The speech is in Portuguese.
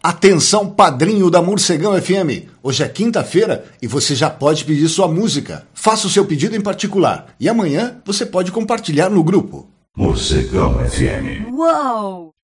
Atenção, padrinho da Morcegão FM. Hoje é quinta-feira e você já pode pedir sua música. Faça o seu pedido em particular e amanhã você pode compartilhar no grupo. Morcegão FM. Uou!